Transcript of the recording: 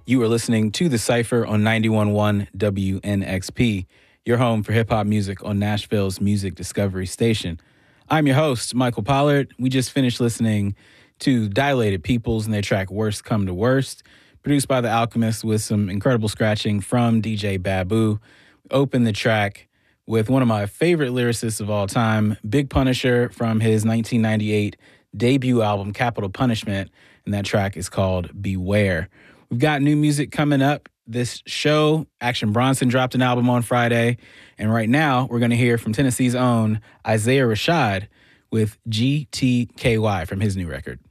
You are listening to The Cypher on 91.1 WNXP, your home for hip-hop music on Nashville's Music Discovery Station. I'm your host, Michael Pollard. We just finished listening to Dilated Peoples and their track Worst Come to Worst, produced by The Alchemist with some incredible scratching from DJ Babu. Opened the track with one of my favorite lyricists of all time, Big Punisher, from his 1998 debut album, Capital Punishment, and that track is called Beware. We've got new music coming up this show. Action Bronson dropped an album on Friday. And right now, we're going to hear from Tennessee's own Isaiah Rashad with GTKY from his new record.